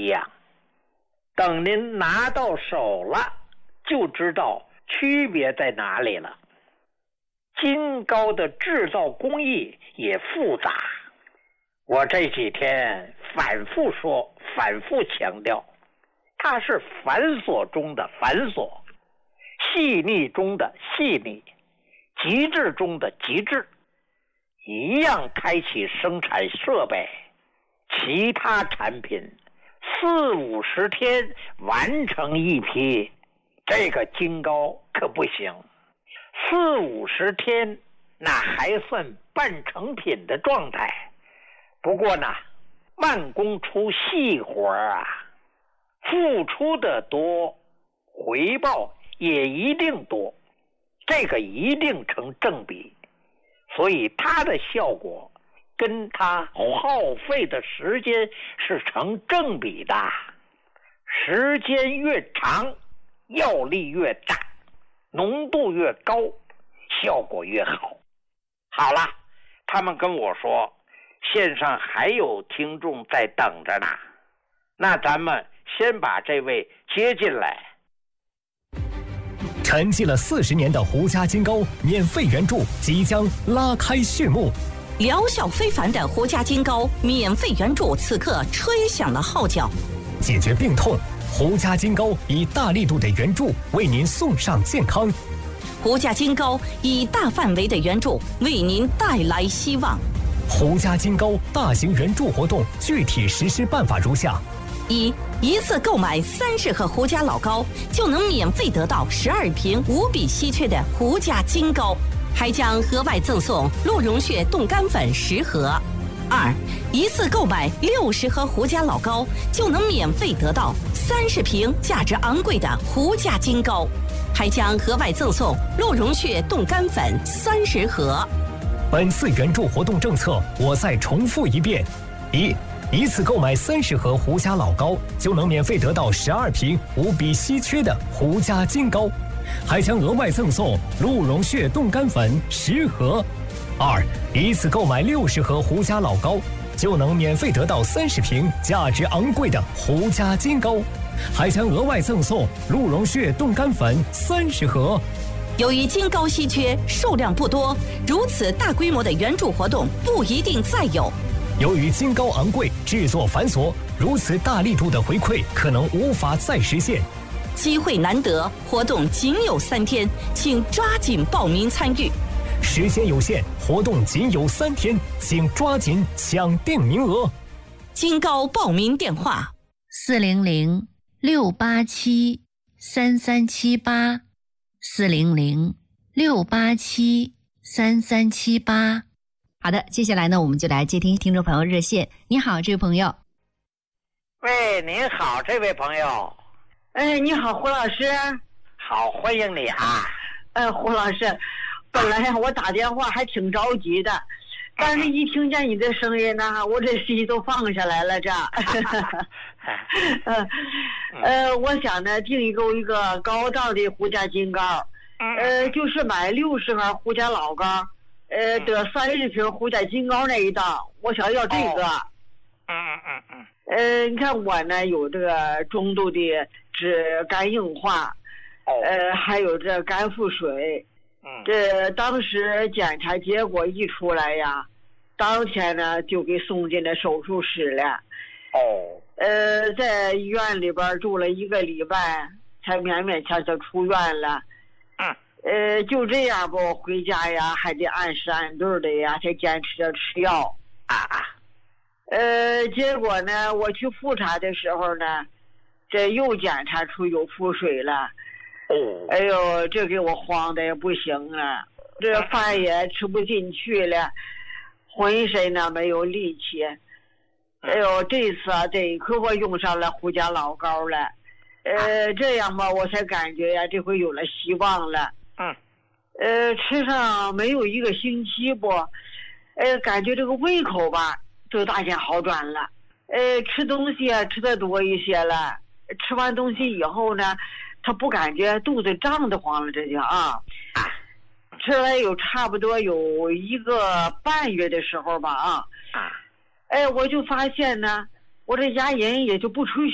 样。等您拿到手了，就知道区别在哪里了。金糕的制造工艺也复杂，我这几天反复说，反复强调，它是繁琐中的繁琐，细腻中的细腻，极致中的极致。一样开启生产设备，其他产品40-50天完成一批，这个金糕可不行。40-50天那还算半成品的状态，不过呢，慢工出细活啊，付出的多，回报也一定多，这个一定成正比，所以它的效果跟它耗费的时间是成正比的，时间越长，药力越大，浓度越高，效果越好。好了，他们跟我说线上还有听众在等着呢，那咱们先把这位接进来。 沉寂了40年的胡家金糕免费援助即将拉开序幕， 疗效非凡的胡家金糕免费援助此刻吹响了号角。 解决病痛，胡家金糕以大力度的援助为您送上健康。 胡家金糕以大范围的援助为您带来希望。 胡家金糕大型援助活动具体实施办法如下： 一次购买30盒胡家老糕，就能免费得到12瓶无比稀缺的胡家金糕，还将额外赠送鹿茸血冻干粉10盒。一次购买60盒胡家老糕，就能免费得到30瓶价值昂贵的胡家金糕，还将额外赠送鹿茸血冻干粉30盒。 本次援助活动政策我再重复一遍：一次购买30盒胡家老糕，就能免费得到12瓶无比稀缺的胡家金糕，还将额外赠送鹿茸血冻干粉10盒。一次购买60盒胡家老糕，就能免费得到30瓶价值昂贵的胡家金糕，还将额外赠送鹿茸血冻干粉30盒。 由于金糕稀缺，数量不多，如此大规模的援助活动不一定再有。 由于金糕昂贵，制作繁琐，如此大力度的回馈可能无法再实现。 机会难得，活动仅有3天，请抓紧报名参与。 时间有限，活动仅有3天，请抓紧抢订名额。 金糕报名电话 ：400-687-3378，400-687-3378。好的，接下来呢，我们就来接听听众朋友热线。你好，这位朋友。 喂，您好，这位朋友。 哎，你好，胡老师。 好，欢迎你啊。 胡老师，本来我打电话还挺着急的，但是一听见你的声音呢，我这心都放下来了。这，我想呢，订购一个高档的胡家金糕，就是买60盒胡家老糕。得30瓶胡家金糕那一档，我想要这个。你看我呢有这个中度的脂肝硬化，还有这肝腹水。这当时检查结果一出来呀，当天呢就给送进了手术室了。在医院里边住了1个礼拜，才勉勉强强出院了。就这样吧，我回家呀还得按时按对的呀，才坚持着吃药。结果呢，我去复查的时候呢，这又检查出有腹水了。哎呦，这给我慌的也不行了，这饭也吃不进去了，浑身呢没有力气。哎呦，这次啊，这可我用上了胡家老糕了。这样吧，我才感觉呀，这回有了希望了。吃上没有1个星期不，感觉这个胃口吧就大见好转了。吃东西啊吃的多一些了，吃完东西以后呢，他不感觉肚子胀得慌了，这就吃了有差不多有1个半月的时候吧我就发现呢，我这牙龈也就不出